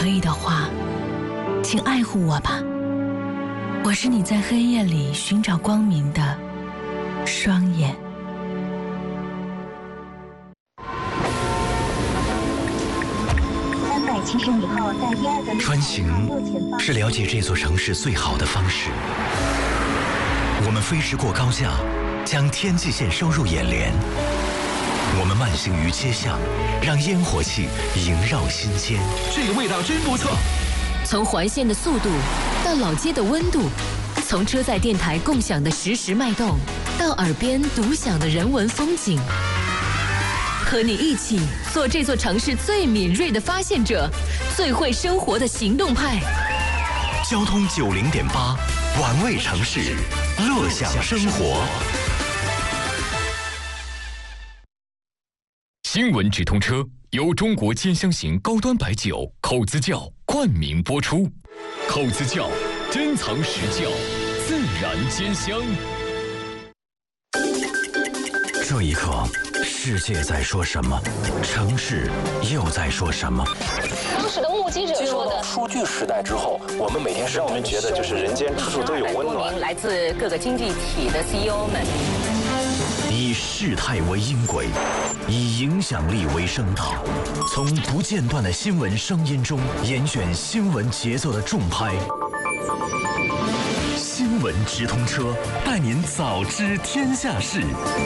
可以的话，请爱护我吧。我是你在黑夜里寻找光明的双眼。 370米后，在第2个穿行是了解这座城市最好的方式。我们飞驰过高架，将天际线收入眼帘。我们慢行于街巷，让烟火气萦绕心间。 这个味道真不错。 从环线的速度到老街的温度，从车载电台共享的实时脉动，到耳边独享的人文风景。和你一起做这座城市最敏锐的发现者，最会生活的行动派。 交通90.8，玩味城市，乐享生活。 新闻直通车由中国兼香型高端白酒口子窖冠名播出。口子窖珍藏实窖，自然兼香。 这一刻，世界在说什么？城市又在说什么？ 当时的目击者说的， 数据时代之后，我们每天让我们觉得就是人间处处都有温暖。 来自各个经济体的 CEO 们， 以事态为音轨，以影响力为声道，从不间断的新闻声音中严选新闻节奏的重拍。新闻直通车，带您早知天下事。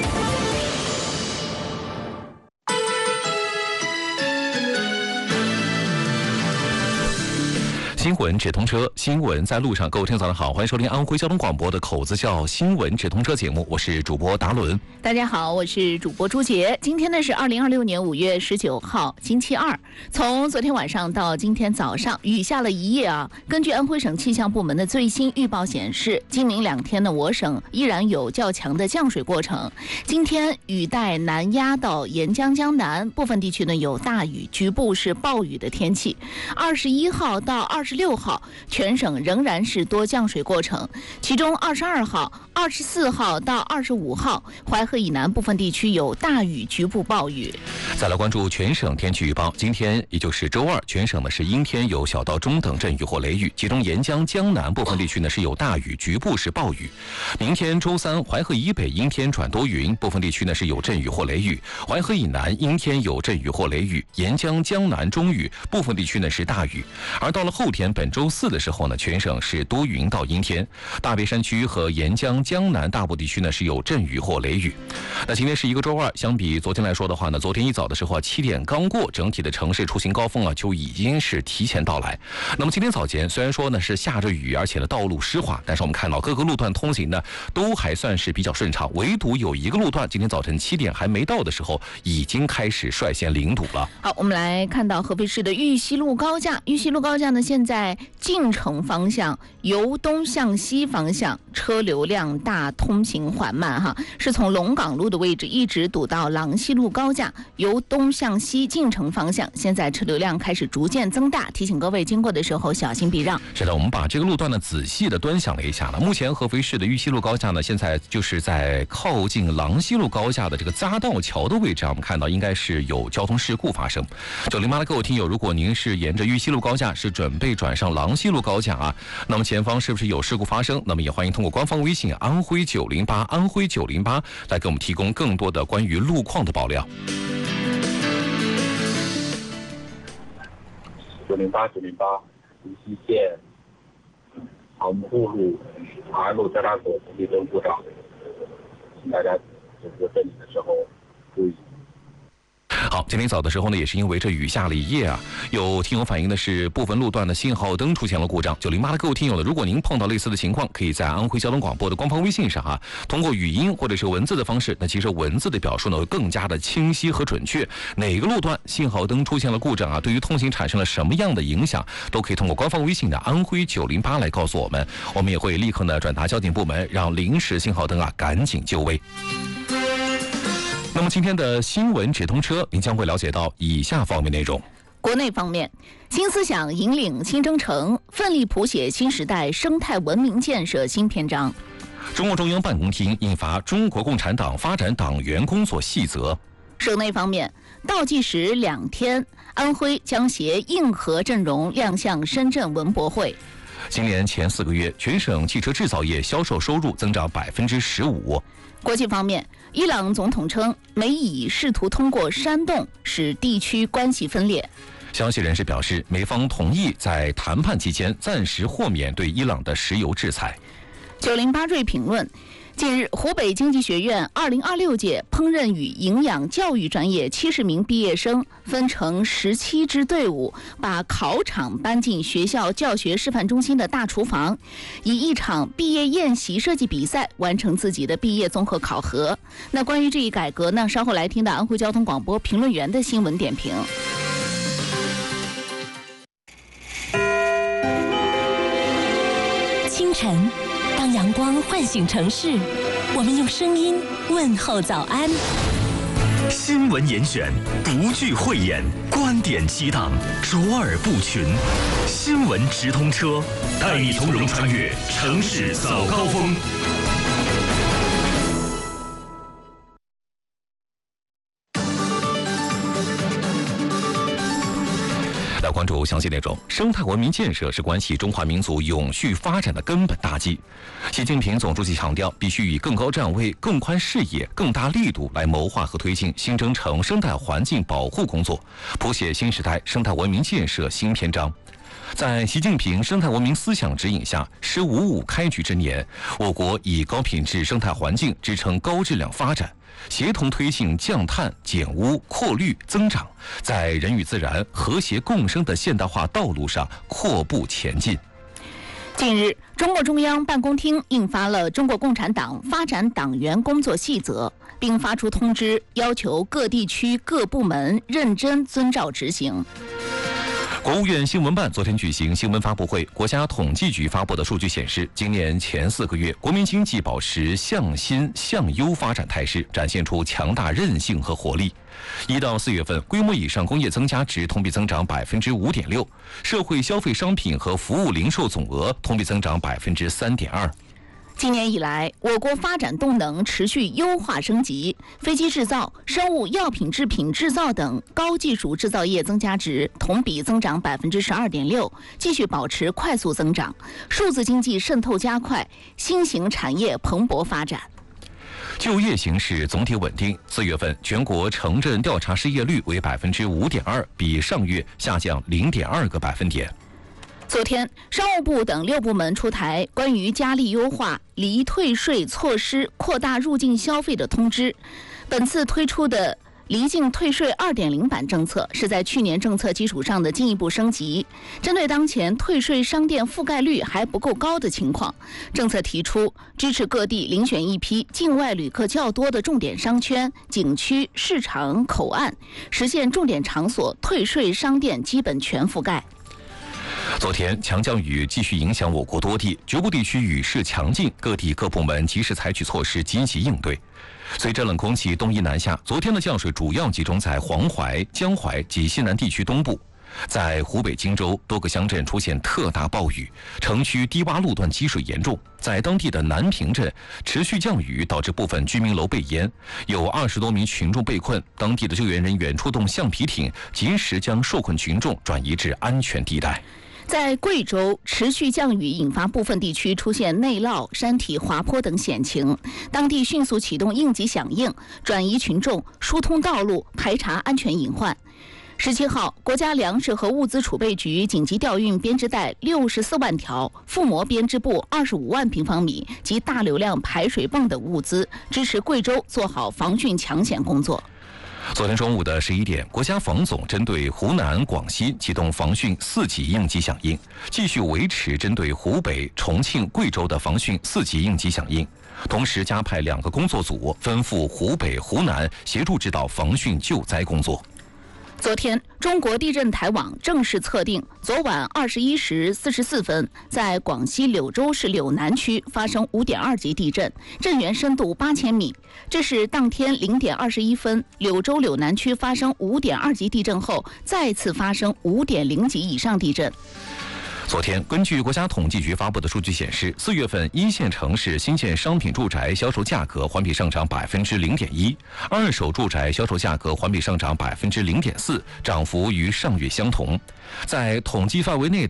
新闻直通车，新闻在路上。各位听众早上好，欢迎收听安徽交通广播的口子窖新闻直通车节目，我是主播达伦。 大家好，我是主播朱杰。今天呢是2026年5月19号，星期二。从昨天晚上到今天早上，雨下了一夜啊。根据安徽省气象部门的最新预报显示，今明2天呢，我省依然有较强的降水过程。今天雨带南压到沿江江南，部分地区呢有大雨，局部是暴雨的天气。21号到26号，全省仍然是多降水过程，其中22号、24号到25号，淮河以南部分地区有大雨，局部暴雨。 再来关注全省天气预报，今天也就是周二，全省呢是阴天，有小到中等阵雨或雷雨，其中沿江江南部分地区呢是有大雨，局部是暴雨。明天周三，淮河以北阴天转多云，部分地区呢是有阵雨或雷雨，淮河以南阴天有阵雨或雷雨，沿江江南中雨，部分地区呢是大雨。而到了后天本周4的时候呢，全省是多云到阴天，大别山区和沿江江南大部地区呢是有阵雨或雷雨。那今天是一个周二，相比昨天来说的话呢，昨天一早的时候7点刚过，整体的城市出行高峰就已经是提前到来。那么今天早间虽然说呢是下着雨，而且呢道路湿滑，但是我们看到各个路段通行呢都还算是比较顺畅，唯独有一个路段今天早晨7点还没到的时候，已经开始率先领堵了。 好，我们来看到合肥市的玉溪路高架，玉溪路高架呢现在进城方向由东向西方向车流量大，通行缓慢哈，是从龙岗路的位置一直堵到郎西路高架，由东向西进城方向，现在车流量开始逐渐增大，提醒各位经过的时候小心避让。 是的，我们把这个路段呢仔细的端详了一下呢，目前合肥市的玉溪路高架呢，现在就是在靠近郎西路高架的这个匝道桥的位置我们看到应该是有交通事故发生。908的各位听友，如果您是沿着玉溪路高架是准备转上郎西路高架那么前方是不是有事故发生？那么也欢迎通过官方微信安徽908安徽908来给我们提供更多的关于路况的爆料。 908无锡县长铺路2路交叉口红绿灯故障，请大家走过这里的时候注意。 好，今天早的时候呢，也是因为这雨下了一夜有听友反映的是部分路段的信号灯出现了故障。908的各位听友呢，如果您碰到类似的情况，可以在安徽交通广播的官方微信上通过语音或者是文字的方式，那其实文字的表述呢会更加的清晰和准确。哪个路段信号灯出现了故障对于通行产生了什么样的影响，都可以通过官方微信的安徽908来告诉我们，我们也会立刻呢转达交警部门，让临时信号灯赶紧就位。那么今天的新闻直通车，您将会了解到以下方面内容。 国内方面，新思想引领新征程，奋力谱写新时代生态文明建设新篇章。 中共中央办公厅印发《中国共产党发展党员工作细则》。 省内方面，倒计时2天，安徽将携硬核阵容亮相深圳文博会。 今年前4个月，全省汽车制造业销售收入增长15%。 国际方面，伊朗总统称，美以试图通过煽动使地区关系分裂。 消息人士表示，美方同意在谈判期间暂时豁免对伊朗的石油制裁。 908瑞评论。近日，湖北经济学院2026届烹饪与营养教育专业70名毕业生分成17支队伍，把考场搬进学校教学示范中心的大厨房，以一场毕业宴席设计比赛完成自己的毕业综合考核。那关于这一改革呢，稍后来听到安徽交通广播评论员的新闻点评。 清晨，当阳光唤醒城市，我们用声音问候早安。 新闻严选，不惧讳言，观点激荡，卓尔不群。新闻直通车，带你从容穿越城市早高峰。 关注详细内容。生态文明建设是关系中华民族永续发展的根本大计。习近平总书记强调，必须以更高站位、更宽视野、更大力度来谋划和推进新征程生态环境保护工作，谱写新时代生态文明建设新篇章。在习近平生态文明思想指引下，“15+5”开局之年，我国以高品质生态环境支撑高质量发展，协同推进降碳、减污、扩绿、增长，在人与自然和谐共生的现代化道路上阔步前进。 近日，中共中央办公厅印发了《中国共产党发展党员工作细则》，并发出通知，要求各地区各部门认真遵照执行。 国务院新闻办昨天举行新闻发布会，国家统计局发布的数据显示，今年前4个月，国民经济保持向新向优发展态势，展现出强大韧性和活力。1到4月份，规模以上工业增加值同比增长5.6%，社会消费商品和服务零售总额同比增长3.2%。 今年以来，我国发展动能持续优化升级，飞机制造、生物药品制品制造等高技术制造业增加值同比增长12.6%，继续保持快速增长。数字经济渗透加快，新型产业蓬勃发展。 就业形势总体稳定，4月份全国城镇调查失业率为5.2%，比上月下降0.2个百分点。 昨天，商务部等6部门出台关于加力优化离退税措施、扩大入境消费的通知。本次推出的离境退税2.0版政策是在去年政策基础上的进一步升级。针对当前退税商店覆盖率还不够高的情况，政策提出支持各地遴选一批境外旅客较多的重点商圈、景区、市场、口岸，实现重点场所退税商店基本全覆盖。 昨天，强降雨继续影响我国多地，局部地区雨势强劲，各地各部门及时采取措施积极应对。随着冷空气东移南下，昨天的降水主要集中在黄淮、江淮及西南地区东部。在湖北荆州，多个乡镇出现特大暴雨，城区低洼路段积水严重。在当地的南平镇，持续降雨导致部分居民楼被淹，有20多名群众被困。当地的救援人员出动橡皮艇，及时将受困群众转移至安全地带。 在贵州，持续降雨引发部分地区出现内涝、山体滑坡等险情，当地迅速启动应急响应，转移群众，疏通道路，排查安全隐患。17号，国家粮食和物资储备局紧急调运编织袋64万条、覆膜编织布25万平方米及大流量排水泵等物资，支持贵州做好防汛抢险工作。 昨天中午的11点，国家防总针对湖南、广西启动防汛4级应急响应，继续维持针对湖北、重庆、贵州的防汛4级应急响应，同时加派2个工作组分赴湖北、湖南协助指导防汛救灾工作。 昨天，中国地震台网正式测定，昨晚21时44分，在广西柳州市柳南区发生5.2级地震，震源深度8000米。这是当天0点21分，柳州柳南区发生5.2级地震后，再次发生5.0级以上地震。 昨天，根据国家统计局发布的数据显示，4月份一线城市新建商品住宅销售价格环比上涨0.1%，二手住宅销售价格环比上涨0.4%，涨幅与上月相同。在统计范围内的